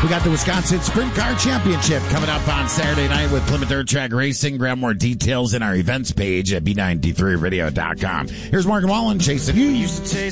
We got the Wisconsin Sprint Car Championship coming up on Saturday night with Plymouth Dirt Track Racing. Grab more details in our events page at B93radio.com. Here's Morgan Wallen chasing you. Used to taste